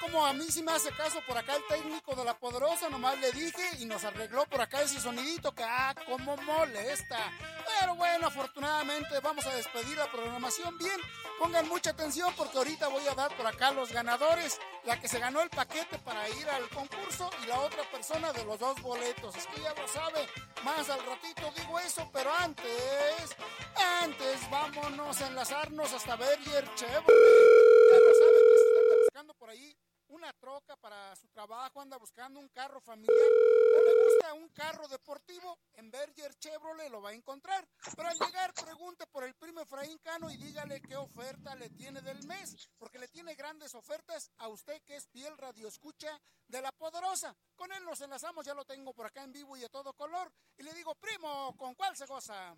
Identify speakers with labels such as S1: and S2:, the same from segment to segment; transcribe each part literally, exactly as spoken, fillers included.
S1: como a mí sí me hace caso por acá el técnico de La Poderosa, nomás le dije y nos arregló por acá ese sonidito que, ah, cómo molesta. Pero bueno, afortunadamente vamos a despedir la programación bien. Pongan mucha atención porque ahorita voy a dar por acá los ganadores. La que se ganó el paquete para ir al concurso y la otra persona de los dos boletos. Es que ya lo sabe, más al ratito digo eso, pero antes, antes vámonos a enlazarnos hasta Berger Chevrolet. Ya lo sabe que si anda buscando por ahí una troca para su trabajo, anda buscando un carro familiar o le gusta un carro deportivo, en Berger Chevrolet lo va a encontrar. Pero al llegar pregunte por el primo Efraín Cano y dígale qué oferta le tiene del mes, porque le tiene grandes ofertas a usted que es fiel radioescucha de La Poderosa. Con él nos enlazamos, ya lo tengo por acá en vivo y a todo color, y le digo, primo, ¿con cuál se goza?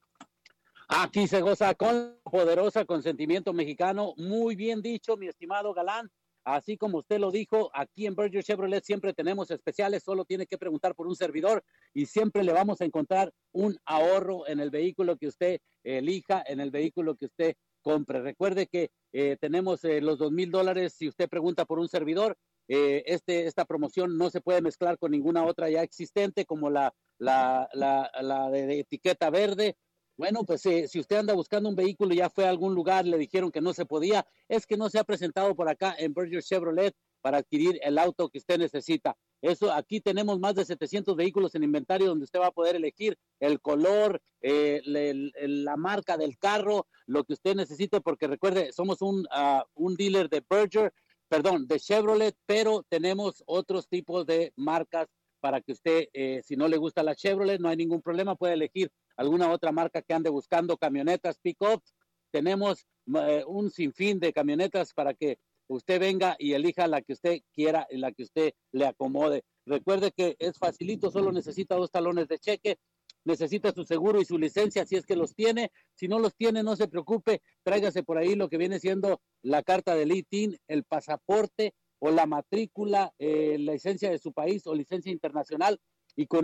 S2: Aquí se goza con Poderosa, con sentimiento mexicano. Muy bien dicho, mi estimado Galán. Así como usted lo dijo, aquí en Berger Chevrolet siempre tenemos especiales, solo tiene que preguntar por un servidor y siempre le vamos a encontrar un ahorro en el vehículo que usted elija, en el vehículo que usted compre. Recuerde que eh, tenemos eh, los dos mil dólares si usted pregunta por un servidor. Eh, este, esta promoción no se puede mezclar con ninguna otra ya existente, como la, la, la, la de, de etiqueta verde. Bueno, pues eh, si usted anda buscando un vehículo y ya fue a algún lugar, le dijeron que no se podía, es que no se ha presentado por acá en Berger Chevrolet para adquirir el auto que usted necesita. Eso, aquí tenemos más de setecientos vehículos en inventario donde usted va a poder elegir el color, eh, el, el, la marca del carro, lo que usted necesite, porque recuerde, somos un, uh, un dealer de Berger, perdón, de Chevrolet, pero tenemos otros tipos de marcas para que usted, eh, si no le gusta la Chevrolet, no hay ningún problema, puede elegir alguna otra marca que ande buscando camionetas, pick-ups. Tenemos eh, un sinfín de camionetas para que usted venga y elija la que usted quiera y la que usted le acomode. Recuerde que es facilito, solo necesita dos talones de cheque, necesita su seguro y su licencia si es que los tiene. Si no los tiene, no se preocupe, tráigase por ahí lo que viene siendo la carta del I T I N, el pasaporte o la matrícula, eh, la licencia de su país o licencia internacional, y con